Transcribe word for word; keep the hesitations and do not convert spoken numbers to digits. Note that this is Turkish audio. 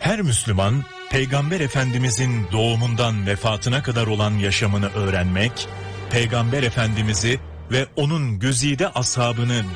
Her Müslüman, Peygamber Efendimizin doğumundan vefatına kadar olan yaşamını öğrenmek, Peygamber Efendimiz'i ve onun güzide ashabını